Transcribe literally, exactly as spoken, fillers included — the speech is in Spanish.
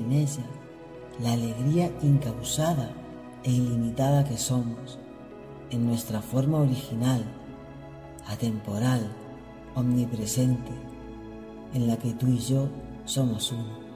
en ella la alegría incausada e ilimitada que somos, en nuestra forma original, atemporal, omnipresente, en la que tú y yo somos uno.